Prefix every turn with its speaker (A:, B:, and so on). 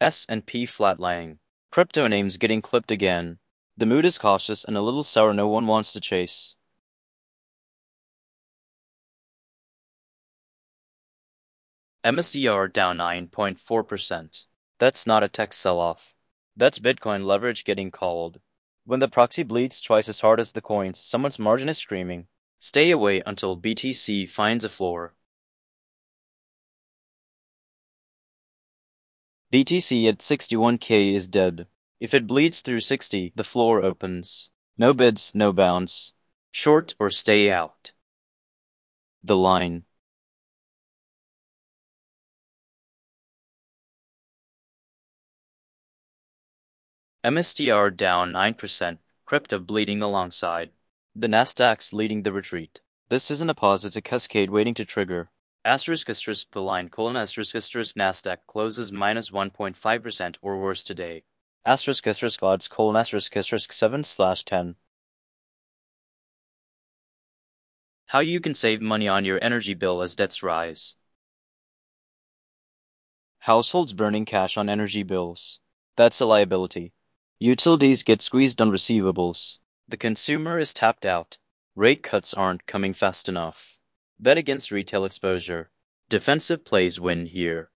A: S&P flatlining. Crypto names getting clipped again. The mood is cautious and a little sour, no one wants to chase. MSCR down 9.4%. That's not a tech sell-off. That's Bitcoin leverage getting called. When the proxy bleeds twice as hard as the coins, someone's margin is screaming. Stay away until BTC finds a floor. BTC at 61K is dead. If it bleeds through 60, the floor opens. No bids, no bounce. Short or stay out. The line. MSTR down 9%, crypto bleeding alongside. The Nasdaq's leading the retreat. This isn't a pause, it's a cascade waiting to trigger. Asterisk the line, asterisk Nasdaq closes minus 1.5% or worse today. Asterisk odds, asterisk 7/10. How you can save money on your energy bill as debts rise. Households burning cash on energy bills. That's a liability. Utilities get squeezed on receivables. The consumer is tapped out. Rate cuts aren't coming fast enough. Bet against retail exposure. Defensive plays win here.